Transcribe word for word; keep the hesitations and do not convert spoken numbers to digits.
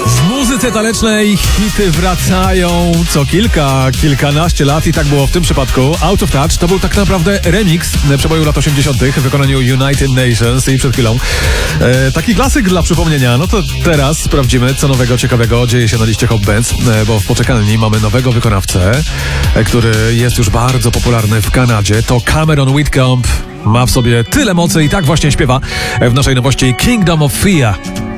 W muzyce tanecznej hity wracają co kilka, kilkanaście lat i tak było w tym przypadku. Out of Touch to był tak naprawdę remix przeboju lat osiemdziesiątych w wykonaniu United Nations i przed chwilą e, taki klasyk dla przypomnienia. No to teraz sprawdzimy, co nowego, ciekawego dzieje się na liście Hot Bands, e, bo w poczekalni mamy nowego wykonawcę, e, który jest już bardzo popularny w Kanadzie. To Cameron Whitcomb. Ma w sobie tyle mocy i tak właśnie śpiewa w naszej nowości Kingdom of Fear.